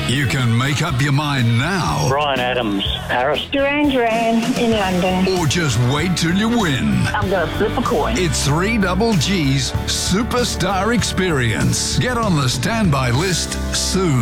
You can make up your mind now, Brian Adams, Paris. Duran Duran in London. or just wait till you win. I'm going to flip a coin. It's 3GG's Superstar Experience. Get on the standby list soon.